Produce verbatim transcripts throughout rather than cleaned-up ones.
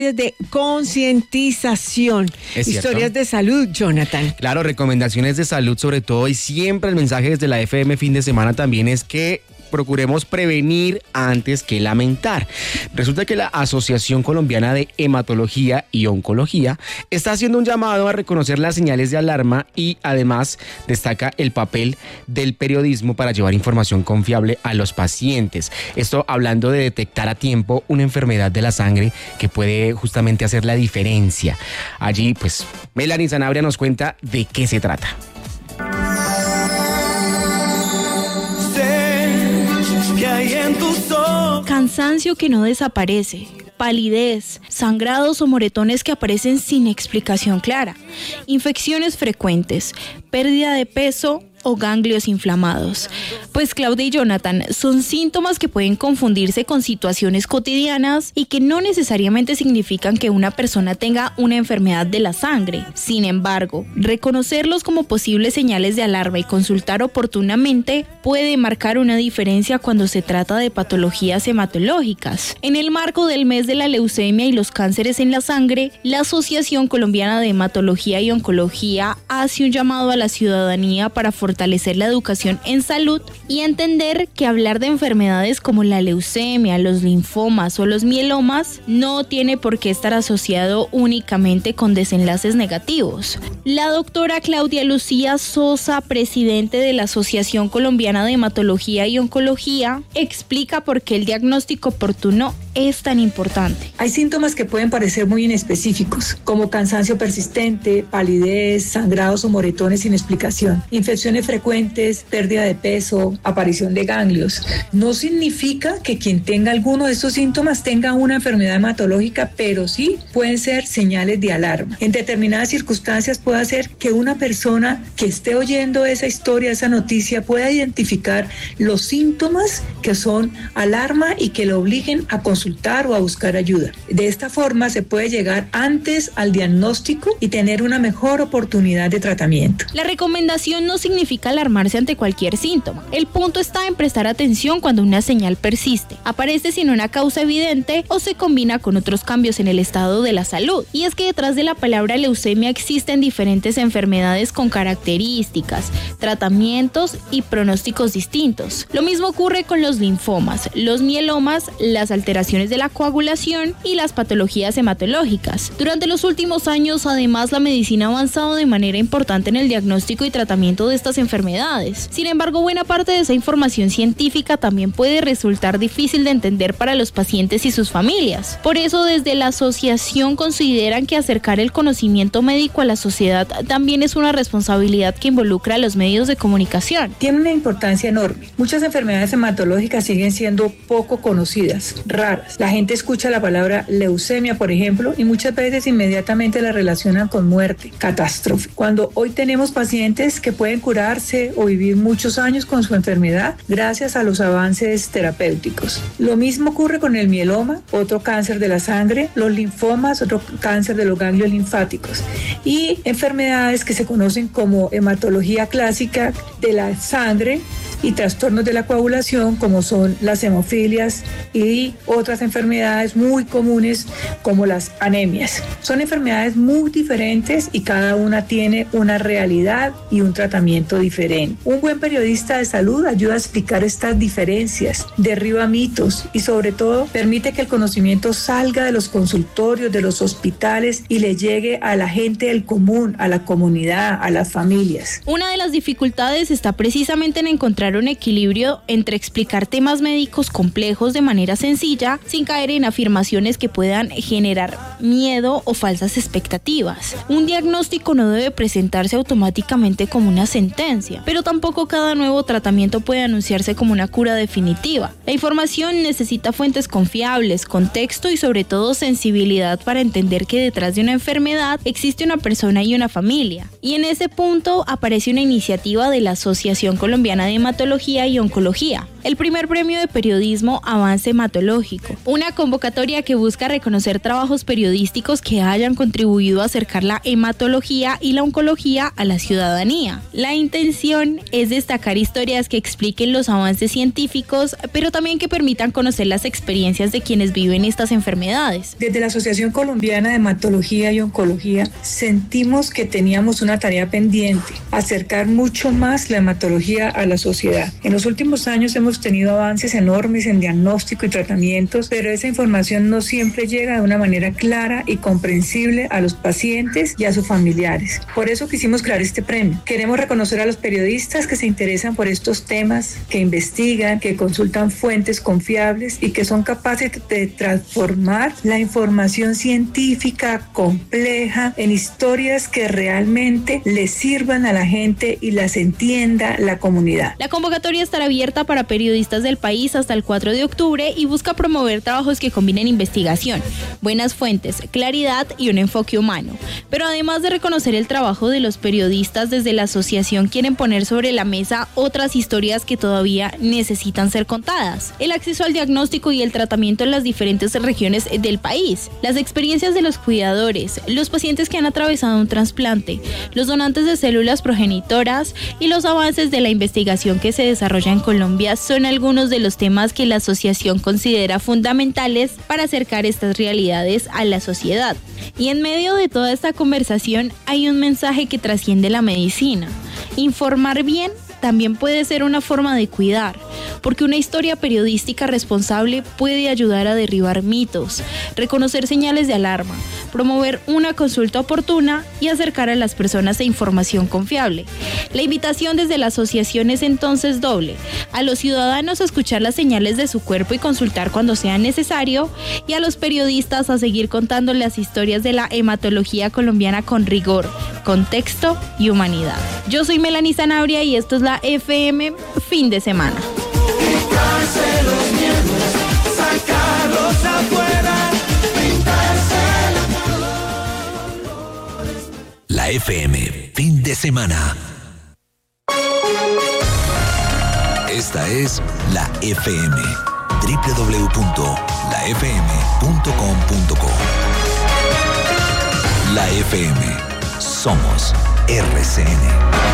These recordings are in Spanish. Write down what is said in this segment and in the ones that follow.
de concientización, historias de salud, Jonathan. Claro, recomendaciones de salud sobre todo, y siempre el mensaje desde la F M fin de semana también es que procuremos prevenir antes que lamentar. Resulta que la Asociación Colombiana de Hematología y Oncología está haciendo un llamado a reconocer las señales de alarma y además destaca el papel del periodismo para llevar información confiable a los pacientes. Esto hablando de detectar a tiempo una enfermedad de la sangre que puede justamente hacer la diferencia. Allí, pues, Melanie Sanabria nos cuenta de qué se trata. Cansancio que no desaparece, palidez, sangrados o moretones que aparecen sin explicación clara, infecciones frecuentes, pérdida de peso o ganglios inflamados. Pues Claudia y Jonathan, son síntomas que pueden confundirse con situaciones cotidianas y que no necesariamente significan que una persona tenga una enfermedad de la sangre. Sin embargo, reconocerlos como posibles señales de alarma y consultar oportunamente puede marcar una diferencia cuando se trata de patologías hematológicas. En el marco del mes de la leucemia y los cánceres en la sangre, la Asociación Colombiana de Hematología y Oncología hace un llamado a la ciudadanía para fortalecer la educación en salud y entender que hablar de enfermedades como la leucemia, los linfomas o los mielomas no tiene por qué estar asociado únicamente con desenlaces negativos. La doctora Claudia Lucía Sosa, presidente de la Asociación Colombiana de Hematología y Oncología, explica por qué el diagnóstico oportuno es tan importante. Hay síntomas que pueden parecer muy inespecíficos, como cansancio persistente, palidez, sangrados o moretones sin explicación, infecciones frecuentes, pérdida de peso, aparición de ganglios. No significa que quien tenga alguno de estos síntomas tenga una enfermedad hematológica, pero sí pueden ser señales de alarma. En determinadas circunstancias puede hacer que una persona que esté oyendo esa historia, esa noticia, pueda identificar los síntomas que son alarma y que lo obliguen a consultar o a buscar ayuda. De esta forma se puede llegar antes al diagnóstico y tener una mejor oportunidad de tratamiento. La recomendación no significa alarmarse ante cualquier síntoma. El punto está en prestar atención cuando una señal persiste, aparece sin una causa evidente o se combina con otros cambios en el estado de la salud. Y es que detrás de la palabra leucemia existen diferentes enfermedades con características, tratamientos y pronósticos distintos. Lo mismo ocurre con los linfomas, los mielomas, las alteraciones de la coagulación y las patologías hematológicas. Durante los últimos años, además, la medicina ha avanzado de manera importante en el diagnóstico y tratamiento de estas enfermedades. Sin embargo, buena parte de esa información científica también puede resultar difícil de entender para los pacientes y sus familias. Por eso, desde la asociación consideran que acercar el conocimiento médico a la sociedad también es una responsabilidad que involucra a los medios de comunicación. Tiene una importancia enorme. Muchas enfermedades hematológicas siguen siendo poco conocidas, raras. La gente escucha la palabra leucemia, por ejemplo, y muchas veces inmediatamente la relacionan con muerte, catástrofe. Cuando hoy tenemos pacientes que pueden curarse o vivir muchos años con su enfermedad gracias a los avances terapéuticos. Lo mismo ocurre con el mieloma, otro cáncer de la sangre, los linfomas, otro cáncer de los ganglios linfáticos, y enfermedades que se conocen como hematología clásica de la sangre y trastornos de la coagulación, como son las hemofilias y otras enfermedades muy comunes como las anemias. Son enfermedades muy diferentes y cada una tiene una realidad y un tratamiento diferente. Un buen periodista de salud ayuda a explicar estas diferencias, derriba mitos y sobre todo permite que el conocimiento salga de los consultorios, de los hospitales y le llegue a la gente del común, a la comunidad, a las familias. Una de las dificultades está precisamente en encontrar un equilibrio entre explicar temas médicos complejos de manera sencilla sin caer en afirmaciones que puedan generar miedo o falsas expectativas. Un diagnóstico no debe presentarse automáticamente como una sentencia, pero tampoco cada nuevo tratamiento puede anunciarse como una cura definitiva. La información necesita fuentes confiables, contexto y sobre todo sensibilidad para entender que detrás de una enfermedad existe una persona y una familia. Y en ese punto aparece una iniciativa de la Asociación Colombiana de Hematología hematología y oncología. El primer premio de periodismo Avance Hematológico, una convocatoria que busca reconocer trabajos periodísticos que hayan contribuido a acercar la hematología y la oncología a la ciudadanía. La intención es destacar historias que expliquen los avances científicos, pero también que permitan conocer las experiencias de quienes viven estas enfermedades. Desde la Asociación Colombiana de Hematología y Oncología sentimos que teníamos una tarea pendiente, acercar mucho más la hematología a la sociedad. En los últimos años hemos tenido avances enormes en diagnóstico y tratamientos, pero esa información no siempre llega de una manera clara y comprensible a los pacientes y a sus familiares. Por eso quisimos crear este premio. Queremos reconocer a los periodistas que se interesan por estos temas, que investigan, que consultan fuentes confiables y que son capaces de transformar la información científica compleja en historias que realmente les sirvan a la gente y las entienda la comunidad. La convocatoria estará abierta para periodistas del país hasta el cuatro de octubre y busca promover trabajos que combinen investigación, buenas fuentes, claridad y un enfoque humano. Pero además de reconocer el trabajo de los periodistas, desde la asociación quieren poner sobre la mesa otras historias que todavía necesitan ser contadas. El acceso al diagnóstico y el tratamiento en las diferentes regiones del país, las experiencias de los cuidadores, los pacientes que han atravesado un trasplante, los donantes de células progenitoras y los avances de la investigación que se desarrolla en Colombia son algunos de los temas que la asociación considera fundamentales para acercar estas realidades a la sociedad. Y en medio de toda esta conversación hay un mensaje que trasciende la medicina. Informar bien también puede ser una forma de cuidar, porque una historia periodística responsable puede ayudar a derribar mitos, reconocer señales de alarma, promover una consulta oportuna y acercar a las personas a información confiable. La invitación desde la asociación es entonces doble: a los ciudadanos a escuchar las señales de su cuerpo y consultar cuando sea necesario, y a los periodistas a seguir contando las historias de la hematología colombiana con rigor, contexto y humanidad. Yo soy Melanie Zanabria y esto es la F M Fin de Semana. La F M Fin de Semana. Esta es la F M, doble u doble u doble u punto la f m punto com punto co. La F M, somos R C N.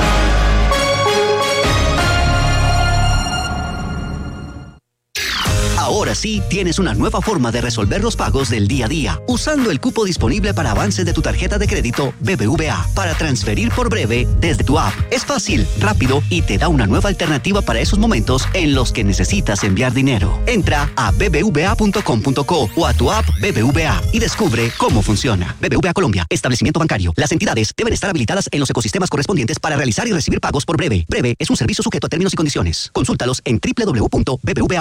Ahora sí, tienes una nueva forma de resolver los pagos del día a día, usando el cupo disponible para avances de tu tarjeta de crédito B B V A para transferir por Breve desde tu app. Es fácil, rápido y te da una nueva alternativa para esos momentos en los que necesitas enviar dinero. Entra a b b v a punto com punto co o a tu app B B V A y descubre cómo funciona. B B V A Colombia, establecimiento bancario. Las entidades deben estar habilitadas en los ecosistemas correspondientes para realizar y recibir pagos por Breve. Breve es un servicio sujeto a términos y condiciones. Consúltalos en doble u doble u doble u punto b b v a punto com.